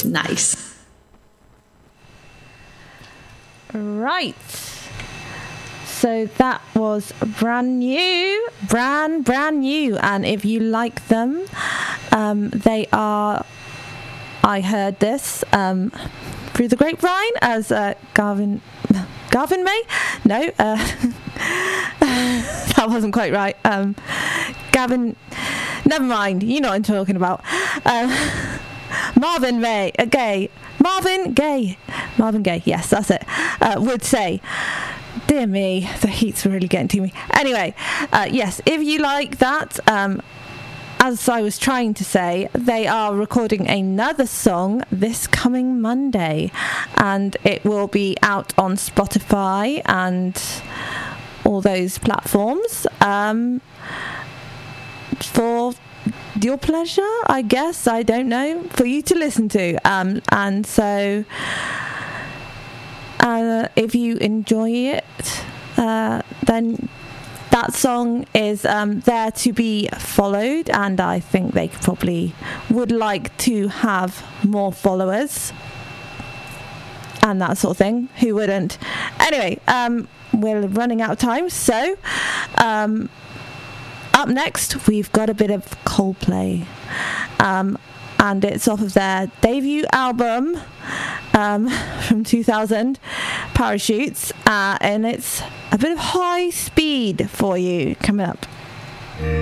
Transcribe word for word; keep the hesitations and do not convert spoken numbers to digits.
Nice. Right. So that was brand new, brand, brand new. And if you like them, um, they are, I heard this um, through the grapevine as uh, Garvin, Garvin May? No, uh, that wasn't quite right. Um, Gavin, never mind, you know what I'm talking about. Um, Marvin May, uh, Gaye, Marvin Gaye, Marvin Gaye, yes, that's it, uh, would say, dear me, the heat's really getting to me. Anyway, uh, yes, if you like that, um, as I was trying to say, they are recording another song this coming Monday, and it will be out on Spotify and all those platforms um, for your pleasure, I guess, I don't know, for you to listen to. Um, and so uh, if you enjoy it, uh, then that song is um, there to be followed, and I think they probably would like to have more followers and that sort of thing. Who wouldn't? Anyway, um, we're running out of time, so um, up next we've got a bit of Coldplay, um, and it's off of their debut album um, from two thousand, Parachutes, uh, and it's a bit of high speed for you coming up.